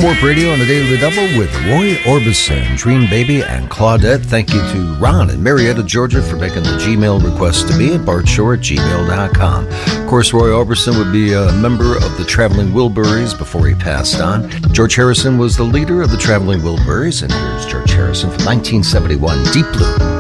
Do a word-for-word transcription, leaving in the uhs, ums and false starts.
Warp Radio on the Daily Double with Roy Orbison, Dream Baby, and Claudette. Thank you to Ron in Marietta, Georgia for making the Gmail request to me at bart shore at gmail dot com. Of course, Roy Orbison would be a member of the Traveling Wilburys before he passed on. George Harrison was the leader of the Traveling Wilburys, and here's George Harrison from nineteen seventy-one, Deep Blue.